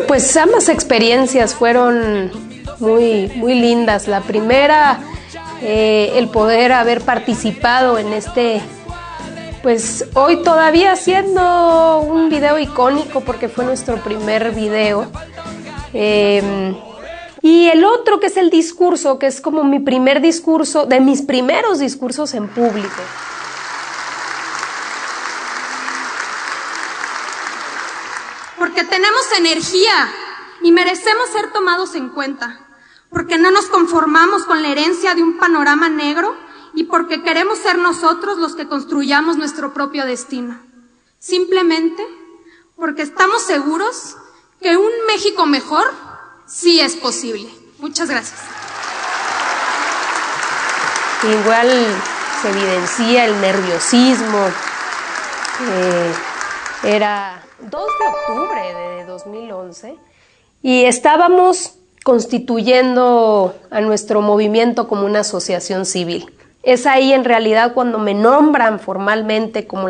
Pues ambas experiencias fueron muy lindas. La primera, el poder haber participado en este, pues hoy todavía siendo un video icónico porque fue nuestro primer video. Y el otro que es el discurso, que es como mi primer discurso, de mis primeros discursos en público. Porque tenemos energía y merecemos ser tomados en cuenta, porque no nos conformamos con la herencia de un panorama negro y porque queremos ser nosotros los que construyamos nuestro propio destino. Simplemente porque estamos seguros que un México mejor sí es posible. Muchas gracias. Igual se evidencia el nerviosismo. Era 2 de octubre de 2011 y estábamos constituyendo a nuestro movimiento como una asociación civil. Es ahí en realidad cuando me nombran formalmente como